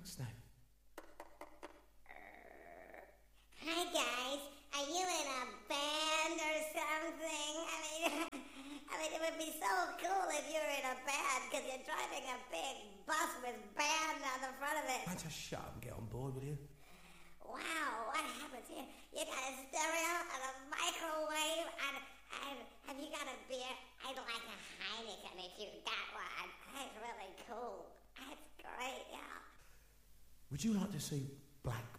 What's that? Hi guys, are you in a band or something? I mean, it would be so cool if you were in a band because you're driving a big bus with band on the front of it. Man, just shut up and get on board, will you? Wow, what happens here? You got a stereo and a microwave and have you got a beer? I'd like a Heineken if you got one. That's really cool. That's great, yeah. Would you like to see Black